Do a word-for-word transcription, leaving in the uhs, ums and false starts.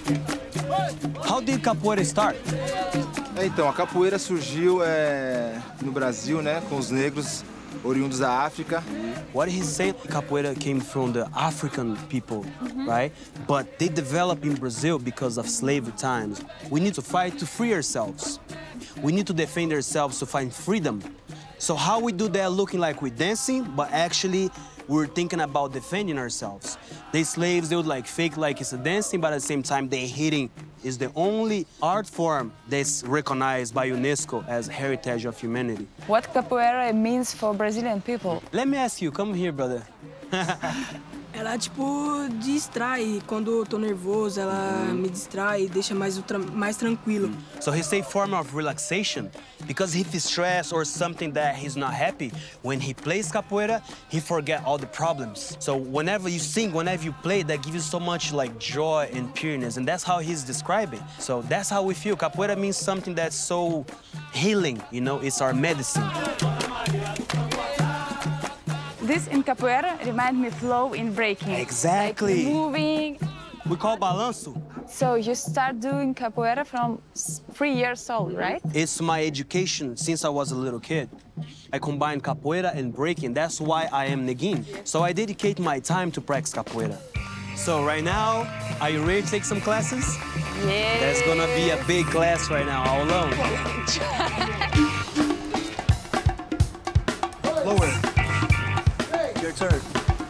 How did capoeira start? É, então, a capoeira surgiu é, no Brasil, né, com os negros oriundos da África. What he's saying, capoeira came from the African people, mm-hmm. right? But they developed in Brazil because of slavery times. We need to fight to free ourselves. We need to defend ourselves to find freedom. So how we do that looking like we're dancing, but actually we're thinking about defending ourselves. The slaves, they would like fake like it's a dancing, but at the same time, they hitting is the only art form that's recognized by UNESCO as heritage of humanity. What capoeira means for Brazilian people? Let me ask you, come here, brother. Ela, tipo, distrai. Quando eu tô nervoso, ela me distrai e deixa mais, tra mais tranquilo. So he say form of relaxation because if he's stressed or something that he's not happy, when he plays capoeira, he forget all the problems. So whenever you sing, whenever you play, that gives you so much like joy and pureness, and that's how he's describing. So that's how we feel. Capoeira means something that's so healing, you know, it's our medicine. This in capoeira remind me flow in breaking. Exactly. Like moving. We call balanço. So you start doing capoeira from three years old, right? It's my education since I was a little kid. I combine capoeira and breaking. That's why I am Neguin. So I dedicate my time to practice capoeira. So right now, are you ready to take some classes? Yeah. That's gonna be a big class right now, all alone. Lower.